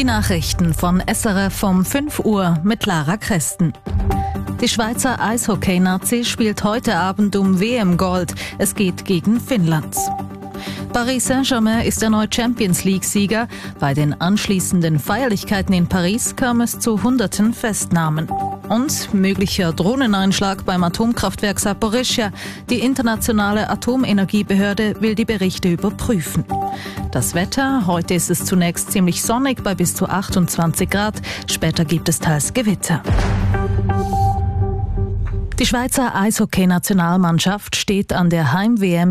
Die Nachrichten von SRF um 5 Uhr mit Lara Kresten. Die Schweizer Eishockey-Nazi spielt heute Abend um WM-Gold. Es geht gegen Finnland. Paris Saint-Germain ist erneut Champions-League-Sieger. Bei den anschließenden Feierlichkeiten in Paris kam es zu hunderten Festnahmen. Und möglicher Drohneneinschlag beim Atomkraftwerk Saporischschja. Die internationale Atomenergiebehörde will die Berichte überprüfen. Das Wetter: Heute ist es zunächst ziemlich sonnig bei bis zu 28 Grad. Später gibt es teils Gewitter. Die Schweizer Eishockey-Nationalmannschaft steht an der Heim-WM